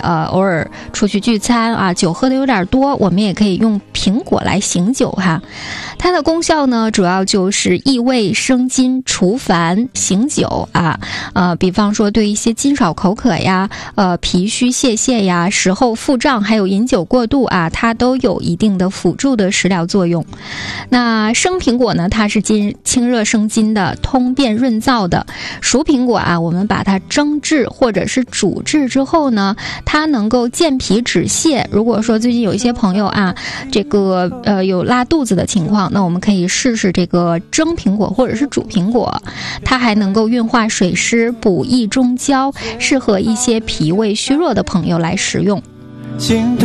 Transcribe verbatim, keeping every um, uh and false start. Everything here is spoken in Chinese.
呃偶尔出去聚餐啊，酒喝的有点多，我们也可以用苹果来醒酒哈。它的功效呢，主要就是益胃生津、除烦、醒酒啊。呃，比方说对一些津少口渴呀、呃脾虚泄泻呀、食后腹胀，还有饮酒过度啊，它都有一定的辅助的食疗作用。那生苹果呢，它是津清热生津的，通便润燥的。熟苹果啊，我们把它蒸制或者是煮制之后呢，它能够健脾止泻。如果说最近有一些朋友啊，这个呃有拉肚子的情况，那我们可以试试这个蒸苹果或者是煮苹果，它还能够运化水湿、补益中焦，适合一些脾胃虚弱的朋友来食用。